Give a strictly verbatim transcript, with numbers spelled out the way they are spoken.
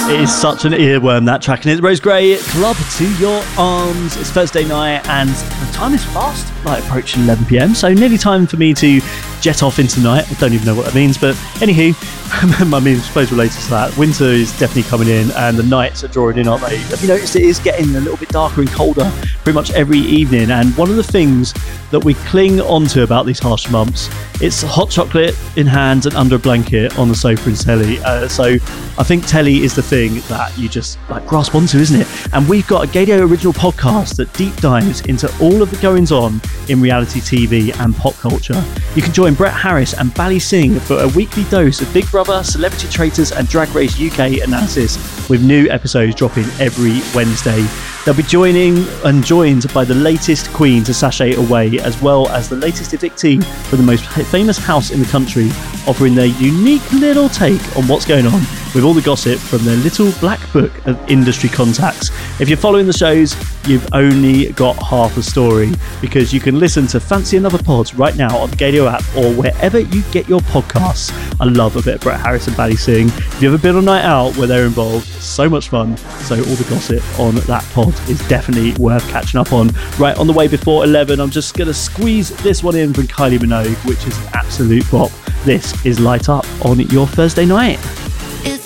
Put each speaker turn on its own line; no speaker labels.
It is such an earworm, that track, and it's Rose Gray, Club to Your Arms. It's Thursday night and the time is fast, like approaching eleven p.m, so nearly time for me to jet off into the night. I don't even know what that means, but anywho, I mean, I suppose related to that, winter is definitely coming in and the nights are drawing in, aren't they? Have you noticed it is getting a little bit darker and colder pretty much every evening? And one of the things that we cling onto about these harsh months, it's hot chocolate in hand and under a blanket on the sofa and telly. Uh, so I think telly is the thing that you just like grasp onto, isn't it? And we've got a Gadio original podcast that deep dives into all of the goings on in reality T V and pop culture. You can join Brett Harris and Bally Singh for a weekly dose of Big Brother, Celebrity Traitors and Drag Race U K analysis, with new episodes dropping every Wednesday. They'll be joining and joined by the latest queen to sashay away, as well as the latest evictee from the most famous house in the country, offering their unique little take on what's going on with all the gossip from their little black book of industry contacts. If you're following the shows, you've only got half the story, because you can listen to Fancy Another Pod right now on the Gadio app or wherever you get your podcasts. I love a bit of Brett Harris and Bally Singh. If you've ever been on a night out where they're involved, so much fun. So all the gossip on that pod is definitely worth catching up on. Right, on the way before eleven, I'm just going to squeeze this one in from Kylie Minogue, which is an absolute bop. This is Light Up on your Thursday night.